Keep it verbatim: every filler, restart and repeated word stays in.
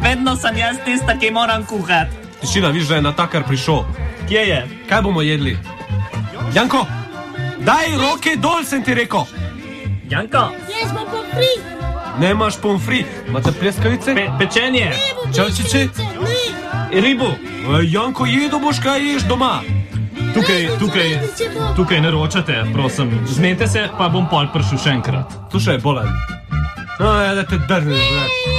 Vedno sem jaz tista, ki moram kuhati. Tišina, viš, da je natakar prišel. Kje je? Kaj bomo jedli? Janko, daj roke dol, sem ti rekel. Janko? Jaz bom pomfri. Nemaš pomfri. Imate pleskavice? Pe pečenje. Čačiče? Ne. Ribu. Janko, jedo boš, kaj ješ doma. Tukaj, tukaj, tukaj ne ročate, prosim. Zmete se, pa bom pol prišel še enkrat. Tu še je bolan. No, ja, da te drneš,